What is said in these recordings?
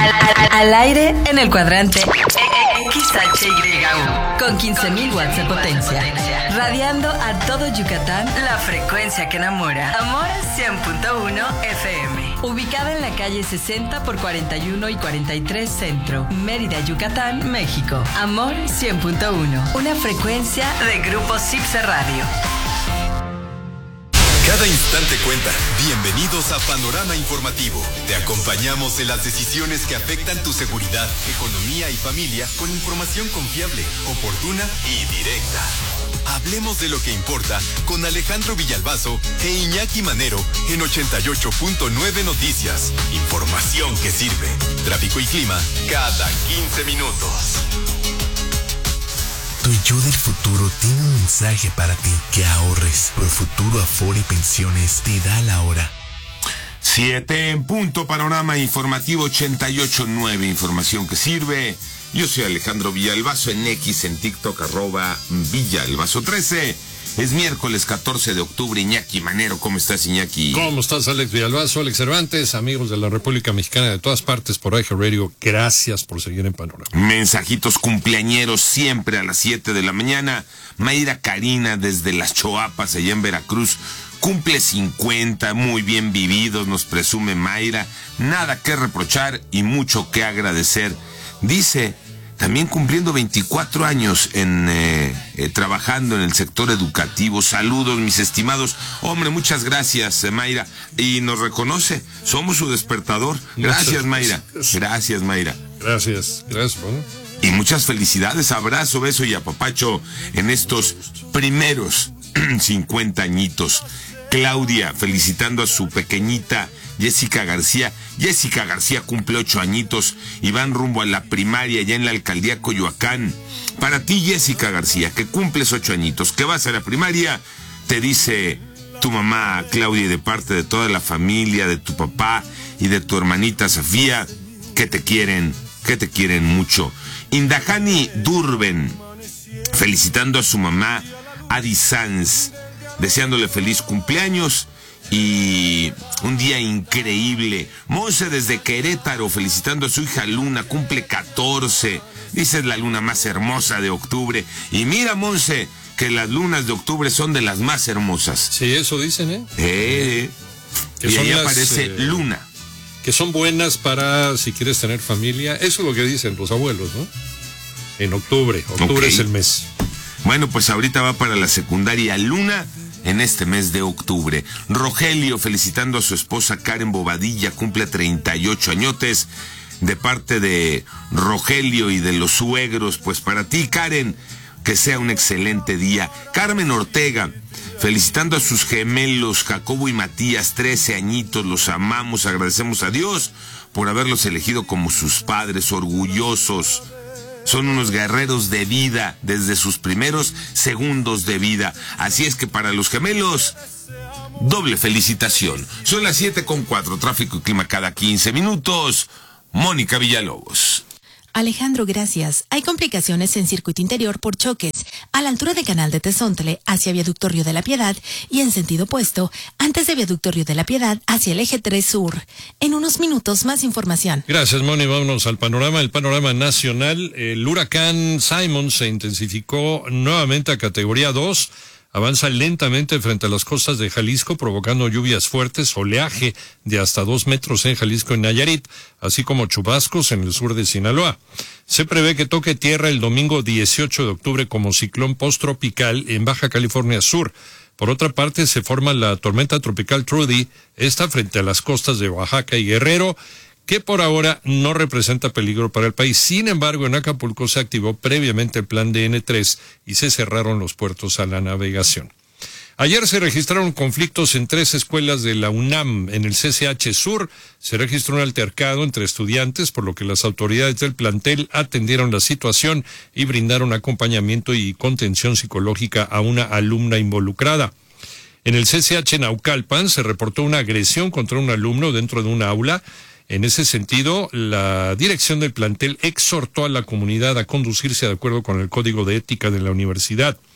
Al aire en el cuadrante XHYU con 15,000 watts de potencia, radiando a todo Yucatán, la frecuencia que enamora. Amor 100.1 FM, ubicada en la calle 60 por 41 y 43 Centro, Mérida, Yucatán, México. Amor 100.1, una frecuencia de Grupo Cipse Radio. Cada instante cuenta. Bienvenidos a Panorama Informativo. Te acompañamos en las decisiones que afectan tu seguridad, economía y familia con información confiable, oportuna y directa. Hablemos de lo que importa con Alejandro Villalbazo e Iñaki Manero en 88.9 Noticias. Información que sirve. Tráfico y clima cada 15 minutos. Tu yo del futuro tiene un mensaje para ti. Que ahorres. Profuturo Afore Pensiones te da la hora. 7 en punto, Panorama Informativo 88.9, información que sirve. Yo soy Alejandro Villalbazo, en X, en TikTok, @Villalbazo13. Es miércoles 14 de octubre, Iñaki Manero. ¿Cómo estás, Iñaki? ¿Cómo estás, Alex Villalbazo, Alex Cervantes, amigos de la República Mexicana de todas partes por iHeart Radio? Gracias por seguir en Panorama. Mensajitos cumpleañeros siempre a las 7 de la mañana. Mayra Karina desde Las Choapas, allá en Veracruz. Cumple 50, muy bien vividos, nos presume Mayra. Nada que reprochar y mucho que agradecer. Dice, también cumpliendo 24 años trabajando en el sector educativo. Saludos, mis estimados. Hombre, muchas gracias, Mayra. Y nos reconoce, somos su despertador. Gracias, Mayra. Gracias, Mayra. Gracias. Bueno. Y muchas felicidades, abrazo, beso y apapacho en estos primeros 50 añitos. Claudia, felicitando a su pequeñita Jessica García. Jessica García cumple 8 añitos y van rumbo a la primaria ya en la alcaldía Coyoacán. Para ti, Jessica García, que cumples 8 añitos, que vas a la primaria, te dice tu mamá Claudia, y de parte de toda la familia, de tu papá y de tu hermanita Sofía, que te quieren mucho. Indahani Durben, felicitando a su mamá Adi Sanz, deseándole feliz cumpleaños y un día increíble. Monse desde Querétaro, felicitando a su hija Luna, cumple 14. Dice, es la luna más hermosa de octubre. Y mira, Monse, que las lunas de octubre son de las más hermosas. Sí, eso dicen, y ahí aparece Luna. Que son buenas para si quieres tener familia. Eso es lo que dicen los abuelos, ¿no? En octubre. Octubre es el mes. Bueno, pues ahorita va para la secundaria Luna en este mes de octubre. Rogelio, felicitando a su esposa Karen Bobadilla, cumple 38 añotes. De parte de Rogelio y de los suegros, pues para ti, Karen, que sea un excelente día. Carmen Ortega, felicitando a sus gemelos Jacobo y Matías, 13 añitos, los amamos, agradecemos a Dios por haberlos elegido como sus padres, orgullosos. Son unos guerreros de vida desde sus primeros segundos de vida. Así es que para los gemelos, doble felicitación. Son las 7:04, tráfico y clima cada 15 minutos. Mónica Villalobos. Alejandro, gracias. Hay complicaciones en circuito interior por choques a la altura de Canal de Tezontle hacia Viaducto Río de la Piedad y en sentido opuesto antes de Viaducto Río de la Piedad hacia el eje 3 Sur. En unos minutos más información. Gracias, Moni. Vámonos al panorama. El panorama nacional. El huracán Simon se intensificó nuevamente a categoría 2. Avanza lentamente frente a las costas de Jalisco, provocando lluvias fuertes, oleaje de hasta 2 metros en Jalisco y Nayarit, así como chubascos en el sur de Sinaloa. Se prevé que toque tierra el domingo 18 de octubre como ciclón posttropical en Baja California Sur. Por otra parte, se forma la tormenta tropical Trudy, esta frente a las costas de Oaxaca y Guerrero, que por ahora no representa peligro para el país. Sin embargo, en Acapulco se activó previamente el plan de N3 y se cerraron los puertos a la navegación. Ayer se registraron conflictos en 3 escuelas de la UNAM. En el CCH Sur se registró un altercado entre estudiantes, por lo que las autoridades del plantel atendieron la situación y brindaron acompañamiento y contención psicológica a una alumna involucrada. En el CCH Naucalpan se reportó una agresión contra un alumno dentro de una aula. En ese sentido, la dirección del plantel exhortó a la comunidad a conducirse de acuerdo con el Código de Ética de la universidad.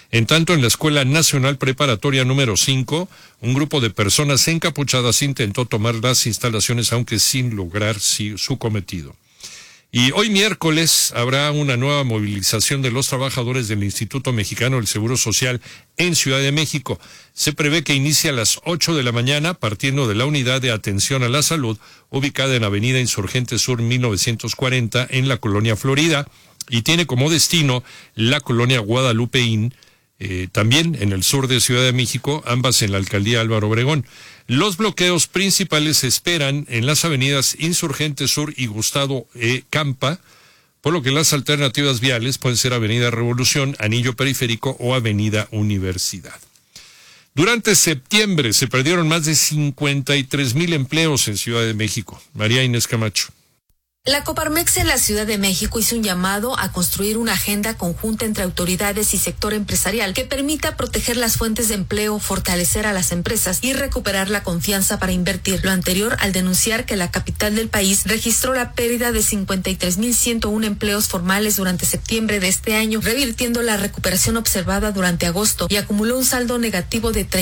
En tanto, en la Escuela Nacional Preparatoria número 5, un grupo de personas encapuchadas intentó tomar las instalaciones, aunque sin lograr su cometido. Y hoy miércoles habrá una nueva movilización de los trabajadores del Instituto Mexicano del Seguro Social en Ciudad de México. Se prevé que inicie a las 8 de la mañana, partiendo de la Unidad de Atención a la Salud, ubicada en Avenida Insurgente Sur 1940, en la Colonia Florida, y tiene como destino la Colonia Guadalupeín, también en el sur de Ciudad de México, ambas en la Alcaldía Álvaro Obregón. Los bloqueos principales se esperan en las avenidas Insurgente Sur y Gustavo Campa, por lo que las alternativas viales pueden ser Avenida Revolución, Anillo Periférico o Avenida Universidad. Durante septiembre se perdieron más de 53,000 empleos en Ciudad de México. María Inés Camacho. La Coparmex en la Ciudad de México hizo un llamado a construir una agenda conjunta entre autoridades y sector empresarial que permita proteger las fuentes de empleo, fortalecer a las empresas y recuperar la confianza para invertir. Lo anterior al denunciar que la capital del país registró la pérdida de 53,101 empleos formales durante septiembre de este año, revirtiendo la recuperación observada durante agosto, y acumuló un saldo negativo de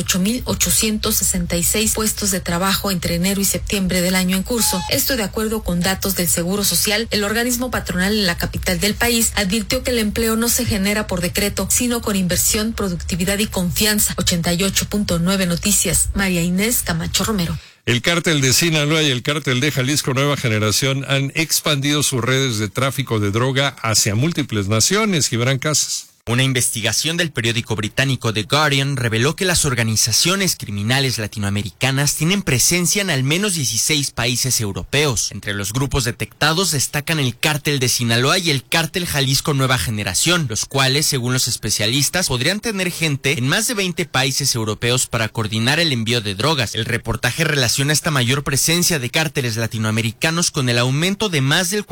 38,866 puestos de trabajo entre enero y septiembre del año en curso. Esto de acuerdo con datos del Seguro Social. El organismo patronal en la capital del país advirtió que el empleo no se genera por decreto, sino con inversión, productividad y confianza. 88.9 Noticias, María Inés Camacho Romero. El cártel de Sinaloa y el cártel de Jalisco Nueva Generación han expandido sus redes de tráfico de droga hacia múltiples naciones. Gibran Casas. Una investigación del periódico británico The Guardian reveló que las organizaciones criminales latinoamericanas tienen presencia en al menos 16 países europeos. Entre los grupos detectados destacan el cártel de Sinaloa y el cártel Jalisco Nueva Generación, los cuales, según los especialistas, podrían tener gente en más de 20 países europeos para coordinar el envío de drogas. El reportaje relaciona esta mayor presencia de cárteles latinoamericanos con el aumento de más del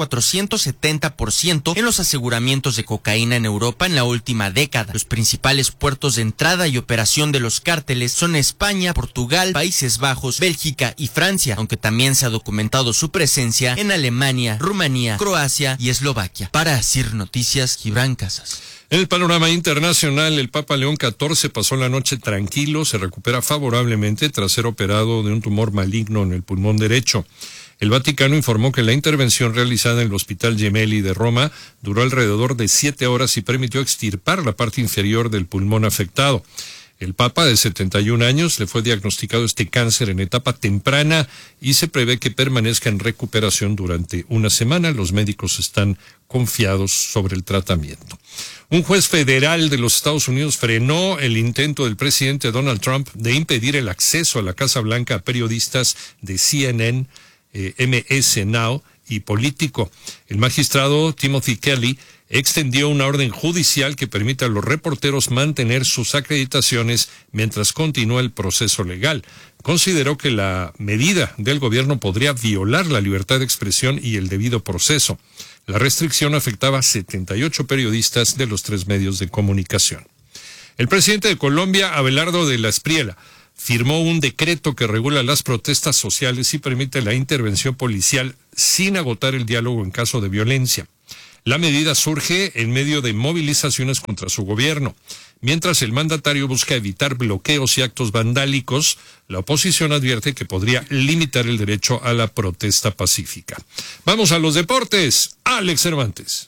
470% en los aseguramientos de cocaína en Europa en la última década. Los principales puertos de entrada y operación de los cárteles son España, Portugal, Países Bajos, Bélgica y Francia, aunque también se ha documentado su presencia en Alemania, Rumanía, Croacia y Eslovaquia. Para Asir Noticias, Gibran Casas. En el panorama internacional, el Papa León XIV pasó la noche tranquilo, se recupera favorablemente tras ser operado de un tumor maligno en el pulmón derecho. El Vaticano informó que la intervención realizada en el Hospital Gemelli de Roma duró alrededor de 7 horas y permitió extirpar la parte inferior del pulmón afectado. El Papa, de 71 años, le fue diagnosticado este cáncer en etapa temprana y se prevé que permanezca en recuperación durante una semana. Los médicos están confiados sobre el tratamiento. Un juez federal de los Estados Unidos frenó el intento del presidente Donald Trump de impedir el acceso a la Casa Blanca a periodistas de CNN, MS Now y Político. El magistrado Timothy Kelly extendió una orden judicial que permite a los reporteros mantener sus acreditaciones mientras continúa el proceso legal. Consideró que la medida del gobierno podría violar la libertad de expresión y el debido proceso. La restricción afectaba a 78 periodistas de los 3 medios de comunicación. El presidente de Colombia, Abelardo de la Espriella, firmó un decreto que regula las protestas sociales y permite la intervención policial sin agotar el diálogo en caso de violencia. La medida surge en medio de movilizaciones contra su gobierno. Mientras el mandatario busca evitar bloqueos y actos vandálicos, la oposición advierte que podría limitar el derecho a la protesta pacífica. Vamos a los deportes. Alex Cervantes.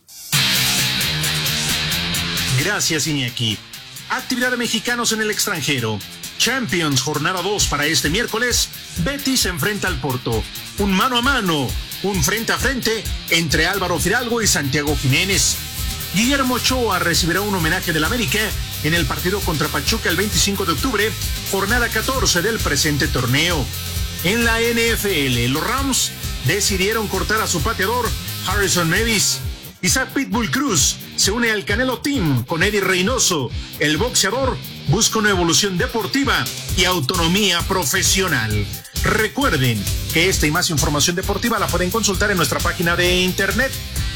Gracias, Iñaki. Actividad de mexicanos en el extranjero. Champions, jornada 2 para este miércoles. Betis se enfrenta al Porto. Un mano a mano, un frente a frente entre Álvaro Fidalgo y Santiago Jiménez. Guillermo Ochoa recibirá un homenaje del América en el partido contra Pachuca el 25 de octubre, jornada 14 del presente torneo. En la NFL, los Rams decidieron cortar a su pateador Harrison Nevis. Isaac Pitbull Cruz se une al Canelo Team con Eddie Reynoso. El boxeador busca una evolución deportiva y autonomía profesional. Recuerden que esta y más información deportiva la pueden consultar en nuestra página de internet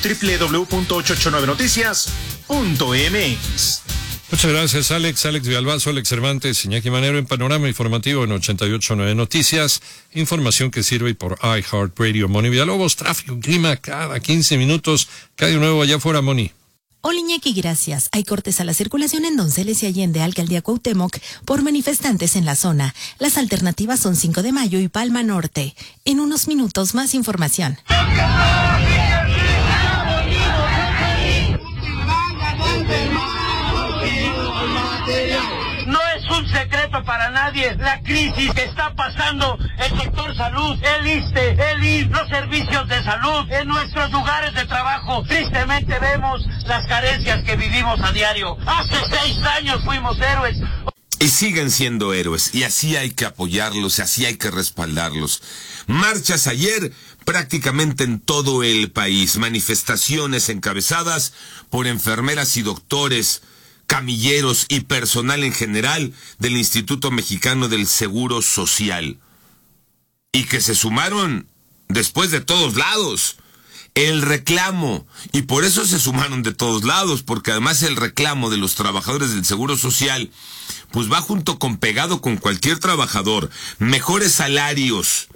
www.889noticias.mx. Muchas gracias, Alex Villalbazo, Alex Cervantes, Iñaki Manero en Panorama Informativo en 88.9 Noticias. Información que sirve por iHeartRadio. Moni Villalobos, tráfico, clima cada 15 minutos. ¿Qué hay de nuevo allá afuera, Moni? Oliñequi, gracias. Hay cortes a la circulación en Donceles y Allende, Alcaldía Cuauhtémoc, por manifestantes en la zona. Las alternativas son 5 de Mayo y Palma Norte. En unos minutos, más información. No es un secreto para nadie la crisis que está pasando el sector salud, el ISSSTE, el IMSS, los servicios de salud, en nuestros lugares de trabajo. Tristemente vemos las carencias que vivimos a diario. Hace 6 años fuimos héroes. Y siguen siendo héroes, y así hay que apoyarlos, y así hay que respaldarlos. Marchas ayer prácticamente en todo el país, manifestaciones encabezadas por enfermeras y doctores, camilleros y personal en general del Instituto Mexicano del Seguro Social. Y que se sumaron después de todos lados. El reclamo, y por eso se sumaron de todos lados, porque además el reclamo de los trabajadores del Seguro Social, pues va junto con pegado con cualquier trabajador, mejores salarios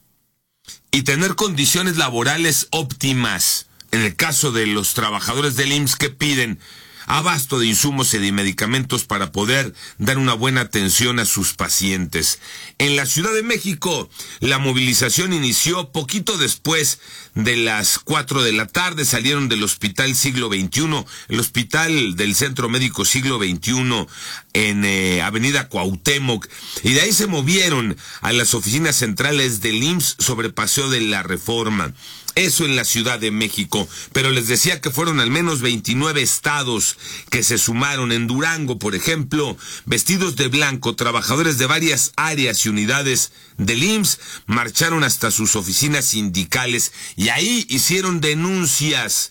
y tener condiciones laborales óptimas. En el caso de los trabajadores del IMSS que piden abasto de insumos y de medicamentos para poder dar una buena atención a sus pacientes. En la Ciudad de México, la movilización inició poquito después de las 4 de la tarde. Salieron del Hospital Siglo XXI, el Hospital del Centro Médico Siglo XXI en Avenida Cuauhtémoc, y de ahí se movieron a las oficinas centrales del IMSS sobre Paseo de la Reforma. Eso en la Ciudad de México, pero les decía que fueron al menos 29 estados que se sumaron. En Durango, por ejemplo, vestidos de blanco, trabajadores de varias áreas y unidades del IMSS marcharon hasta sus oficinas sindicales y ahí hicieron denuncias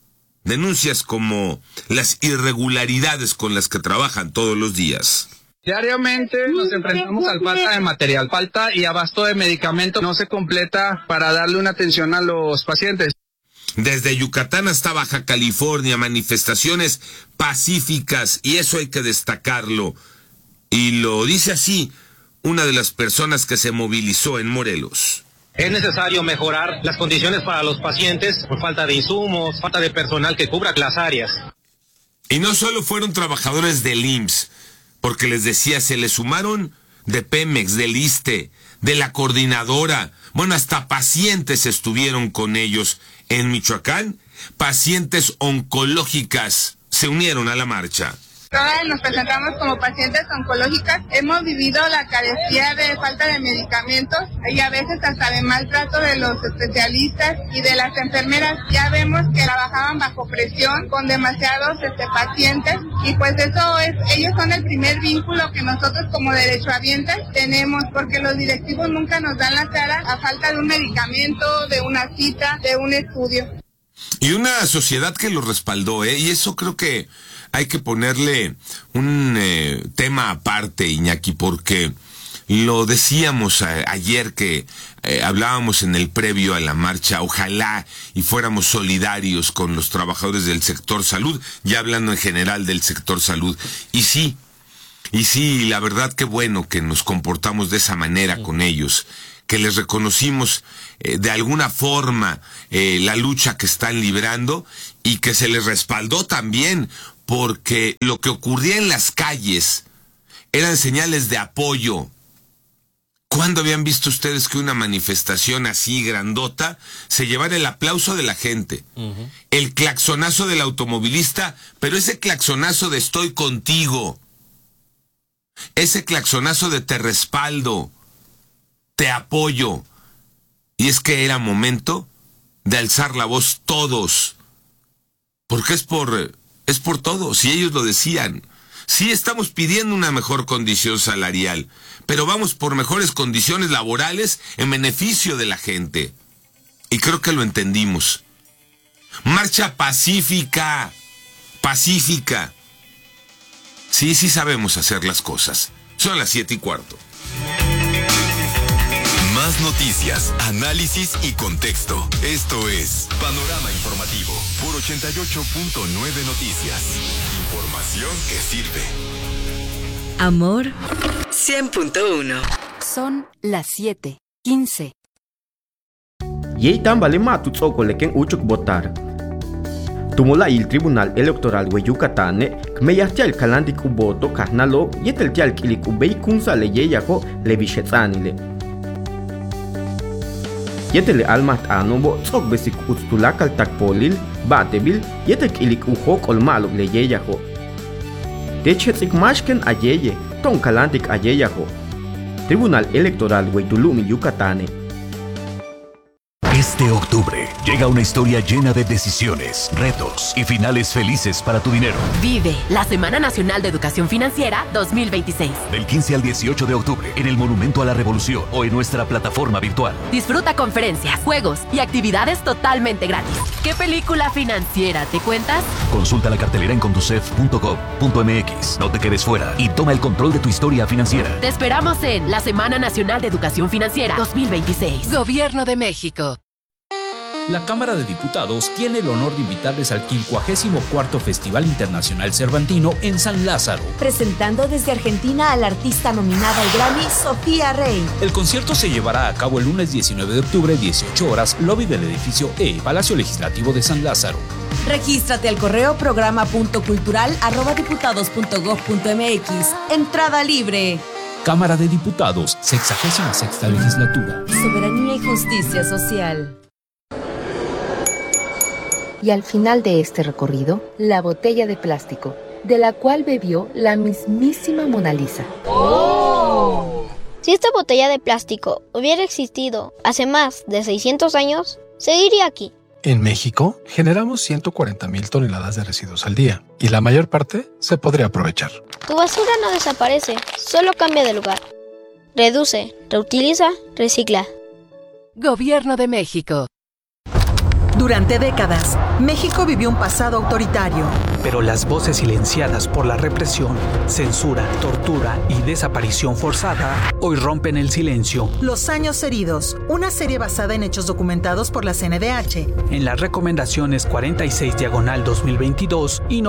como las irregularidades con las que trabajan todos los días. Diariamente nos enfrentamos al falta de material, falta y abasto de medicamento no se completa para darle una atención a los pacientes. Desde Yucatán hasta Baja California, manifestaciones pacíficas, y eso hay que destacarlo. Y lo dice así una de las personas que se movilizó en Morelos. Es necesario mejorar las condiciones para los pacientes por falta de insumos, falta de personal que cubra las áreas. Y no solo fueron trabajadores del IMSS, porque les decía, se les sumaron de Pemex, del ISSSTE, de la coordinadora. Bueno, hasta pacientes estuvieron con ellos. En Michoacán, pacientes oncológicas se unieron a la marcha. Todas nos presentamos como pacientes oncológicas. Hemos vivido la carencia de falta de medicamentos y a veces hasta de maltrato de los especialistas y de las enfermeras. Ya vemos que trabajaban bajo presión con demasiados pacientes y pues ellos son el primer vínculo que nosotros como derechohabientes tenemos, porque los directivos nunca nos dan la cara a falta de un medicamento, de una cita, de un estudio. Y una sociedad que lo respaldó, y eso creo que hay que ponerle un tema aparte, Iñaki, porque lo decíamos ayer que hablábamos en el previo a la marcha, ojalá y fuéramos solidarios con los trabajadores del sector salud, ya hablando en general del sector salud. Y sí, la verdad que bueno que nos comportamos de esa manera con ellos, que les reconocimos de alguna forma la lucha que están librando y que se les respaldó también, porque lo que ocurría en las calles eran señales de apoyo. ¿Cuándo habían visto ustedes que una manifestación así grandota se llevara el aplauso de la gente? Uh-huh. El claxonazo del automovilista, pero ese claxonazo de estoy contigo. Ese claxonazo de te respaldo, te apoyo. Y es que era momento de alzar la voz todos. Porque es por todo, si ellos lo decían. Sí estamos pidiendo una mejor condición salarial, pero vamos por mejores condiciones laborales en beneficio de la gente. Y creo que lo entendimos. Marcha pacífica. Sí sabemos hacer las cosas. Son las 7:15. Más noticias, análisis y contexto. Esto es Panorama Informativo por 88.9 Noticias. Información que sirve. Amor 100.1. Son las 7:15. Yei tambale matu tsoko leken uchuk botar. Tumula il Tribunal Electoral de Yucatán, Kmeyartial Kalandik Uboto, Kahnalo, Yeteltial Kilik Ubeikunsa Leyeyako, Levishetzanile. Yetele almat anobo, Tzokbesik Ustulakal Takpolil, Batebil, Yetekilik Uhok Olmalo Leyeyako. Techetzik Mashken Ayeye, Ton Kalandik Ayeyako. Tribunal Electoral de Tulumi, Yucatán. Este octubre llega una historia llena de decisiones, retos y finales felices para tu dinero. Vive la Semana Nacional de Educación Financiera 2026. Del 15 al 18 de octubre en el Monumento a la Revolución o en nuestra plataforma virtual. Disfruta conferencias, juegos y actividades totalmente gratis. ¿Qué película financiera te cuentas? Consulta la cartelera en conducef.gov.mx. No te quedes fuera y toma el control de tu historia financiera. Te esperamos en la Semana Nacional de Educación Financiera 2026. Gobierno de México. La Cámara de Diputados tiene el honor de invitarles al 54º Festival Internacional Cervantino en San Lázaro. Presentando desde Argentina a la artista nominada al Grammy, Sofía Rey. El concierto se llevará a cabo el lunes 19 de octubre, 18 horas, lobby del edificio E, Palacio Legislativo de San Lázaro. Regístrate al correo programa.cultural@diputados.gov.mx. Entrada libre. Cámara de Diputados, 66ª Legislatura. Soberanía y justicia social. Y al final de este recorrido, la botella de plástico, de la cual bebió la mismísima Mona Lisa. ¡Oh! Si esta botella de plástico hubiera existido hace más de 600 años, seguiría aquí. En México, generamos 140,000 toneladas de residuos al día, y la mayor parte se podría aprovechar. Tu basura no desaparece, solo cambia de lugar. Reduce, reutiliza, recicla. Gobierno de México. Durante décadas, México vivió un pasado autoritario. Pero las voces silenciadas por la represión, censura, tortura y desaparición forzada hoy rompen el silencio. Los años heridos, una serie basada en hechos documentados por la CNDH. En las recomendaciones 46/2022 y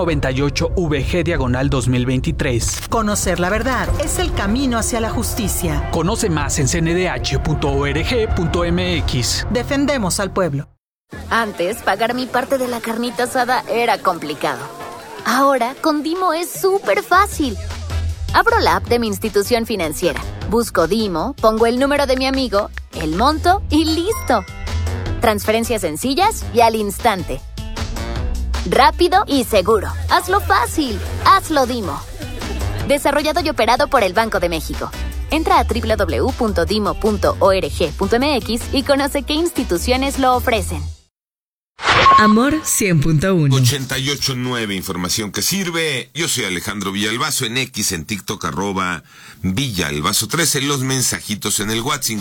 98VG/2023. Conocer la verdad es el camino hacia la justicia. Conoce más en cndh.org.mx. Defendemos al pueblo. Antes, pagar mi parte de la carnita asada era complicado. Ahora, con Dimo es súper fácil. Abro la app de mi institución financiera, busco Dimo, pongo el número de mi amigo, el monto y ¡listo! Transferencias sencillas y al instante. Rápido y seguro. Hazlo fácil. Hazlo Dimo. Desarrollado y operado por el Banco de México. Entra a www.dimo.org.mx y conoce qué instituciones lo ofrecen. Amor 100.1 88.9, información que sirve. Yo soy Alejandro Villalbazo, en X, en TikTok, @Villalbazo13, los mensajitos en el WhatsApp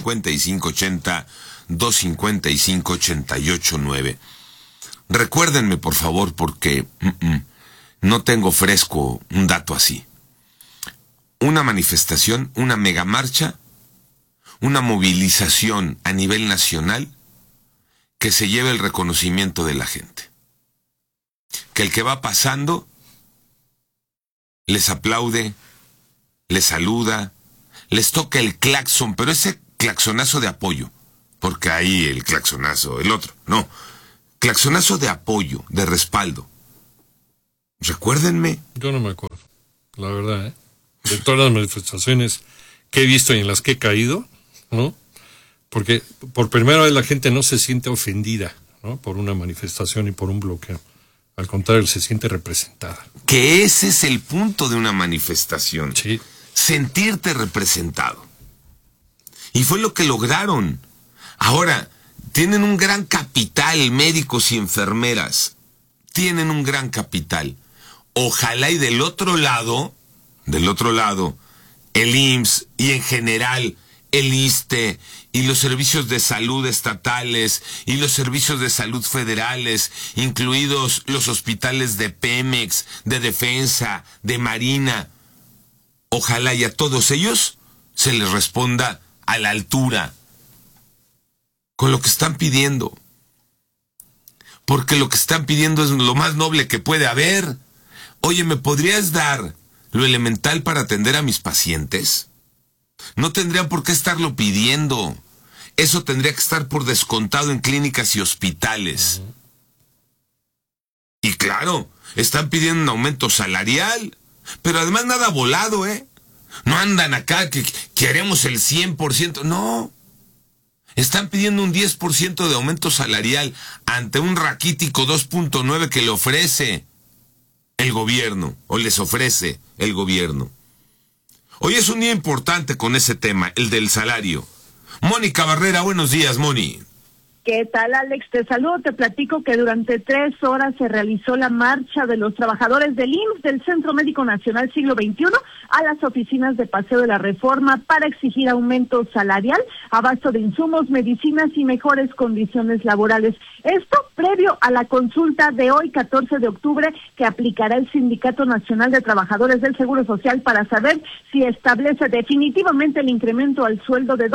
5580-255-889. Recuérdenme, por favor, porque no tengo fresco un dato así. Una manifestación, una megamarcha, una movilización a nivel nacional que se lleve el reconocimiento de la gente. Que el que va pasando les aplaude, les saluda, les toca el claxon, pero ese claxonazo de apoyo, porque ahí el claxonazo, el otro, no, claxonazo de apoyo, de respaldo. Recuérdenme. Yo no me acuerdo, la verdad, ¿eh? De todas las manifestaciones que he visto y en las que he caído, ¿no? Porque por primera vez la gente no se siente ofendida, ¿no? Por una manifestación y por un bloqueo. Al contrario, se siente representada. Que ese es el punto de una manifestación. Sí. Sentirte representado. Y fue lo que lograron. Ahora, tienen un gran capital, médicos y enfermeras. Tienen un gran capital. Ojalá y del otro lado, el IMSS y en general el ISSSTE y los servicios de salud estatales y los servicios de salud federales, incluidos los hospitales de Pemex, de Defensa, de Marina. Ojalá y a todos ellos se les responda a la altura con lo que están pidiendo. Porque lo que están pidiendo es lo más noble que puede haber. Oye, ¿me podrías dar lo elemental para atender a mis pacientes? No tendrían por qué estarlo pidiendo. Eso tendría que estar por descontado en clínicas y hospitales. Y claro, están pidiendo un aumento salarial, pero además nada volado, ¿eh? No andan acá que queremos el 100%, no. Están pidiendo un 10% de aumento salarial ante un raquítico 2.9 que le ofrece el gobierno, o les ofrece el gobierno. Hoy es un día importante con ese tema, el del salario. Mónica Barrera, buenos días, Moni. ¿Qué tal, Alex? Te saludo, te platico que durante 3 horas se realizó la marcha de los trabajadores del IMSS, del Centro Médico Nacional Siglo XXI, a las oficinas de Paseo de la Reforma para exigir aumento salarial, abasto de insumos, medicinas y mejores condiciones laborales. Esto previo a la consulta de hoy, 14 de octubre, que aplicará el Sindicato Nacional de Trabajadores del Seguro Social para saber si establece definitivamente el incremento al sueldo de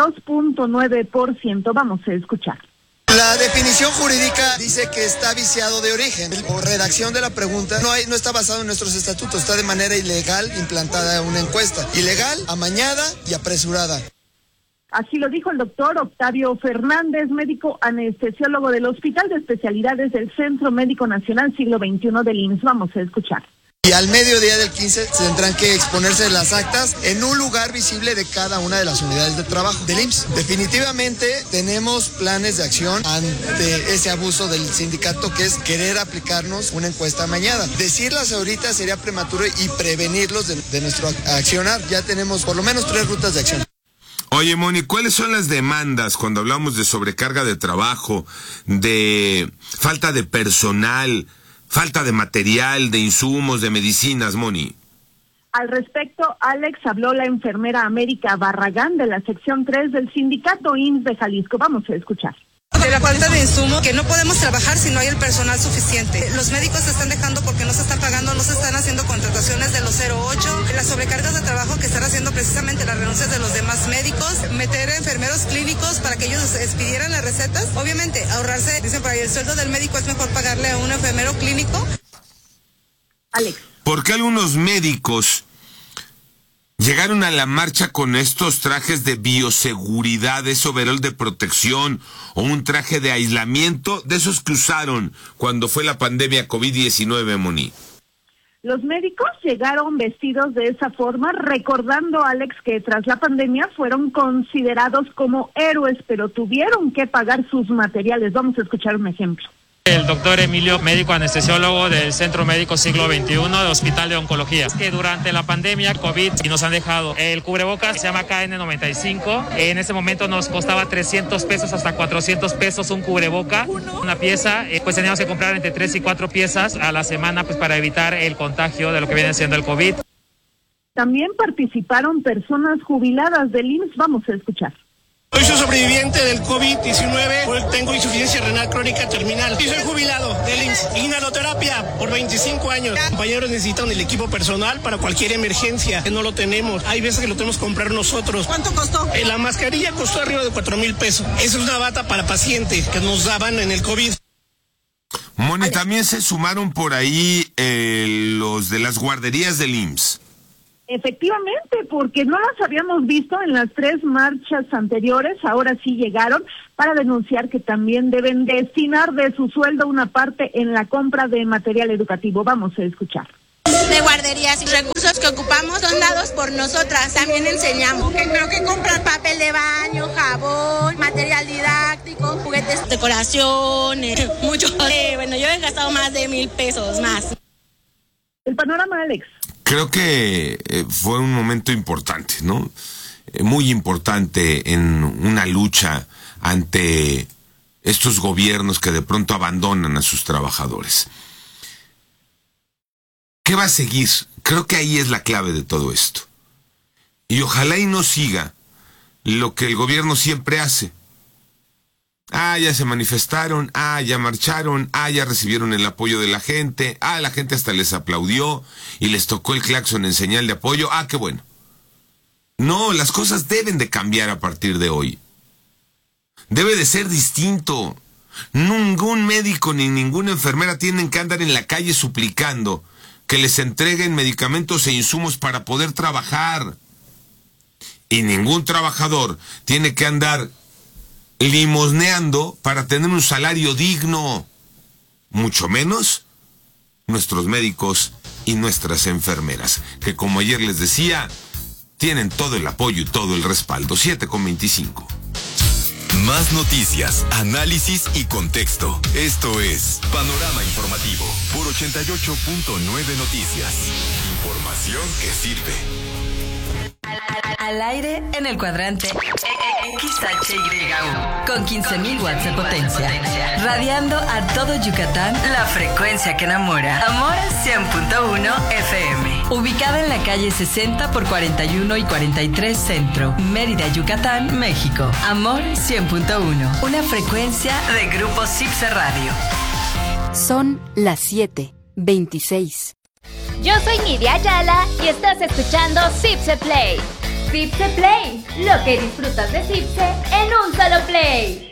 2.9%. Vamos a escuchar. La definición jurídica dice que está viciado de origen. O redacción de la pregunta no está basado en nuestros estatutos, está de manera ilegal implantada una encuesta. Ilegal, amañada y apresurada. Así lo dijo el doctor Octavio Fernández, médico anestesiólogo del Hospital de Especialidades del Centro Médico Nacional Siglo XXI del IMSS. Vamos a escuchar. Y al mediodía del 15 tendrán que exponerse las actas en un lugar visible de cada una de las unidades de trabajo del IMSS. Definitivamente tenemos planes de acción ante ese abuso del sindicato, que es querer aplicarnos una encuesta amañada. Decirlas ahorita sería prematuro y prevenirlos de nuestro accionar. Ya tenemos por lo menos 3 rutas de acción. Oye, Moni, ¿cuáles son las demandas cuando hablamos de sobrecarga de trabajo, de falta de personal, falta de material, de insumos, de medicinas, Moni? Al respecto, Alex, habló la enfermera América Barragán de la sección 3 del sindicato IMSS de Jalisco. Vamos a escuchar. De la falta de insumo, que no podemos trabajar si no hay el personal suficiente. Los médicos se están dejando porque no se están pagando, no se están haciendo contrataciones de los 08, las sobrecargas de trabajo que están haciendo precisamente las renuncias de los demás médicos, meter enfermeros clínicos para que ellos expidieran las recetas. Obviamente, ahorrarse, dicen por ahí, el sueldo del médico es mejor pagarle a un enfermero clínico. Alex. ¿Por qué algunos médicos llegaron a la marcha con estos trajes de bioseguridad, ese overol de protección o un traje de aislamiento de esos que usaron cuando fue la pandemia COVID-19, Moni? Los médicos llegaron vestidos de esa forma, recordando, Alex, que tras la pandemia fueron considerados como héroes, pero tuvieron que pagar sus materiales. Vamos a escuchar un ejemplo. El doctor Emilio, médico anestesiólogo del Centro Médico Siglo XXI del Hospital de Oncología. Que durante la pandemia COVID nos han dejado el cubrebocas, se llama KN95. En ese momento nos costaba 300 pesos hasta 400 pesos un cubreboca, una pieza. Pues teníamos que comprar entre 3 y 4 piezas a la semana, pues para evitar el contagio de lo que viene siendo el COVID. También participaron personas jubiladas del IMSS. Vamos a escuchar. Soy sobreviviente del COVID-19, tengo insuficiencia renal crónica terminal y soy jubilado del IMSS. Inhaloterapia por 25 años. Compañeros necesitan el equipo personal para cualquier emergencia, que no lo tenemos. Hay veces que lo tenemos que comprar nosotros. ¿Cuánto costó? La mascarilla costó arriba de 4,000 pesos. Esa es una bata para paciente que nos daban en el COVID. Moni, también se sumaron por ahí los de las guarderías del IMSS. Efectivamente, porque no las habíamos visto en las 3 marchas anteriores, ahora sí llegaron para denunciar que también deben destinar de su sueldo una parte en la compra de material educativo. Vamos a escuchar. De guarderías y recursos que ocupamos son dados por nosotras, también enseñamos. Creo que comprar papel de baño, jabón, material didáctico, juguetes, decoraciones, mucho. Bueno, yo he gastado más de 1,000 pesos más. El panorama, Alex. Creo que fue un momento importante, ¿no? Muy importante en una lucha ante estos gobiernos que de pronto abandonan a sus trabajadores. ¿Qué va a seguir? Creo que ahí es la clave de todo esto. Y ojalá y no siga lo que el gobierno siempre hace. Ya se manifestaron, ya marcharon, ya recibieron el apoyo de la gente, la gente hasta les aplaudió y les tocó el claxon en señal de apoyo, qué bueno. No, las cosas deben de cambiar a partir de hoy. Debe de ser distinto. Ningún médico ni ninguna enfermera tienen que andar en la calle suplicando que les entreguen medicamentos e insumos para poder trabajar. Y ningún trabajador tiene que andar limosneando para tener un salario digno, mucho menos nuestros médicos y nuestras enfermeras, que como ayer les decía, tienen todo el apoyo y todo el respaldo. 7:25. Más noticias, análisis y contexto. Esto es Panorama Informativo por 88.9 Noticias. Información que sirve. Al aire en el cuadrante XHYU con 15.000 watts de potencia, radiando a todo Yucatán, la frecuencia que enamora. Amor 100.1 FM, ubicada en la calle 60 por 41 y 43 Centro, Mérida, Yucatán, México. Amor 100.1, una frecuencia de Grupo Cipse Radio. Son las 7:26. Yo soy Nidia Ayala y estás escuchando Cipse Play. Cipse Play, lo que disfrutas de Cipse en un solo play.